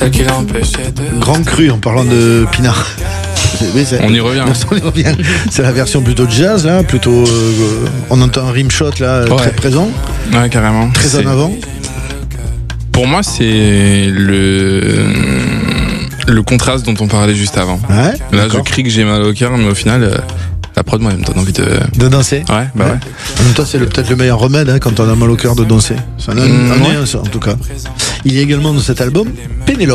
celle qui l'a empêché de... Grand Cru en parlant de Pinard. Oui, On y revient. On y revient. C'est la version plutôt jazz, là, plutôt. On entend un rimshot là, Ouais. très présent, Ouais, carrément. très en avant. Pour moi, c'est le contraste dont on parlait juste avant. Ouais. Là, je d'accord. crie que j'ai mal au cœur, mais au final, la prod, moi, elle me donne envie de... De danser. Ouais, bah ouais. En même temps, c'est peut-être le meilleur remède hein, quand on a mal au cœur de danser. Ça en est ouais. un, ça, en tout cas. Il y a également dans cet album Pénélope.